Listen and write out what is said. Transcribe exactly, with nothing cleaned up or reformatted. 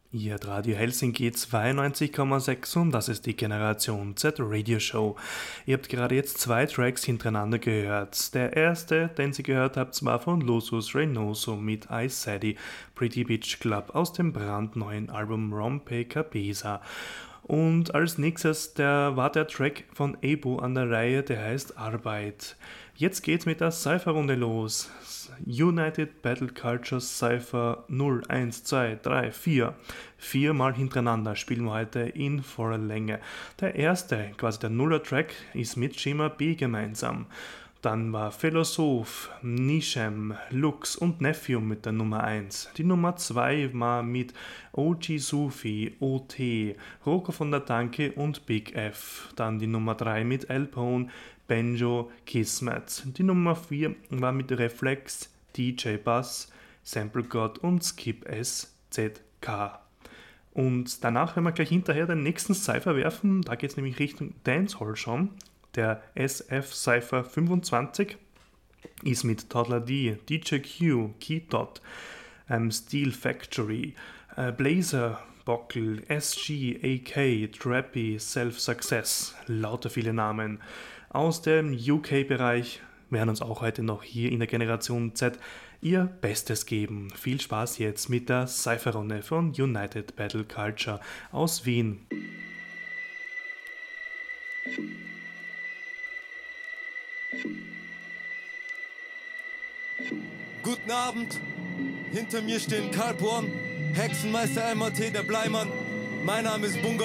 Ihr hört Radio Helsinki zweiundneunzig Komma sechs und das ist die Generation Z Radio Show. Ihr habt gerade jetzt zwei Tracks hintereinander gehört. Der erste, den Sie gehört habt, war von Lusus Reynoso mit I Sadie, Pretty Beach Club aus dem brandneuen Album Rompe Cabeza. Und als nächstes der, war der Track von Ebo an der Reihe, der heißt Arbeit. Jetzt geht's mit der Cypher-Runde los. United Battle Culture Cypher null, eins, zwei, drei, vier. Viermal hintereinander spielen wir heute in voller Länge. Der erste, quasi der Nuller-Track, ist mit Shima B gemeinsam. Dann war Philosoph, Nishem, Lux und Nephium mit der Nummer eins. Die Nummer zwei war mit O G Sufi, O T, Roko von der Tanke und Big F. Dann die Nummer drei mit Elpone, Benjo, Kismet. Die Nummer vier war mit Reflex, D J Bass, Sample God und Skip S Z K. Und danach werden wir gleich hinterher den nächsten Cypher werfen, da geht es nämlich Richtung Dancehall schon. Der S F Cypher fünfundzwanzig ist mit Toddler D, D J Q, Keydot, ähm, Steel Factory, äh, Blazer, Bockel, S G, A K, Trappy, Self Success, lauter viele Namen. Aus dem U K-Bereich werden uns auch heute noch hier in der Generation Z ihr Bestes geben. Viel Spaß jetzt mit der Cypher-Runde von United Battle Culture aus Wien. Guten Abend, hinter mir stehen Carporn, Hexenmeister M A T, der Bleimann. Mein Name ist Bunga